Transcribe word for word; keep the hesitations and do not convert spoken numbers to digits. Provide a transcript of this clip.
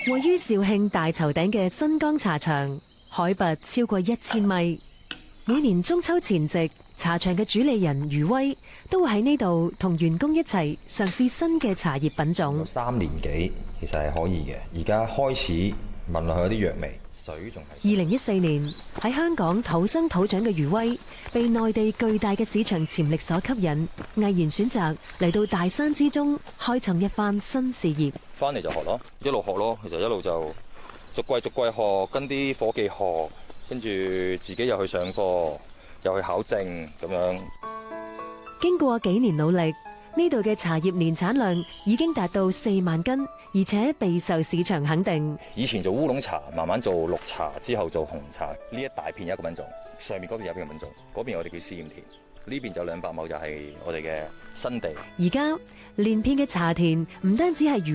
位於肇慶大頭頂嘅新江茶場，海拔超過一千米。每年中秋前夕，茶場嘅主理人余威都會喺呢度同員工一齊嘗試新嘅茶葉品種。 三年幾其實係可以嘅，而家開始聞落去有啲藥味，水仲係。 二零一四年喺香港土生土長嘅余威，被內地巨大嘅市場潛力所吸引，毅然選擇嚟到大山之中開創一番新事業。 翻嚟就學咯，一路學咯，其實一路就逐季逐季學，跟啲伙計學，跟住自己又去上課，又去考證咁樣。 經過幾年努力，呢度嘅茶葉年產量已經達到四萬斤，而且備受市場肯定。 以前做烏龍茶，慢慢做綠茶，之後做紅茶。呢一大片有一個品種，上面嗰邊有一個品種，嗰邊我哋叫試驗田，呢邊就兩百畝就係我哋嘅新地。 而家連片嘅茶田唔單止係